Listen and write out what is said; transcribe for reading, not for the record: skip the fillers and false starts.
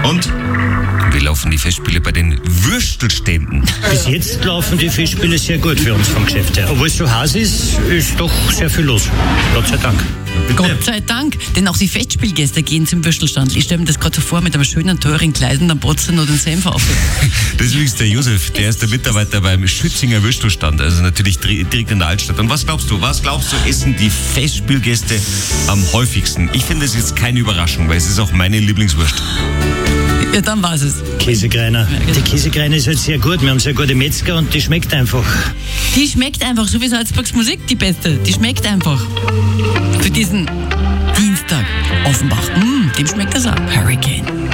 Und? Wie laufen die Festspiele bei den Würstelständen? Bis jetzt laufen die Festspiele sehr gut für uns vom Geschäft her. Obwohl es so heiß ist doch sehr viel los. Gott sei Dank. Gott sei Dank, denn auch die Festspielgäste gehen zum Würstelstand. Ich stelle mir das gerade so vor, mit einem schönen, teuren Kleid und einem Botzen oder den Senf auf. Das ist übrigens der Josef, der ist der Mitarbeiter beim Schützinger Würstelstand, also natürlich direkt in der Altstadt. Und was glaubst du, essen die Festspielgäste am häufigsten? Ich finde, es jetzt keine Überraschung, weil es ist auch meine Lieblingswurst. Ja, dann weiß es. Käsekreiner. Die Käsekreiner ist halt sehr gut. Wir haben sehr gute Metzger und die schmeckt einfach. Die schmeckt einfach, so wie Salzburgs Musik, die beste. Die schmeckt einfach. Für diesen Dienstag Offenbach. Dem schmeckt das auch. Hurricane.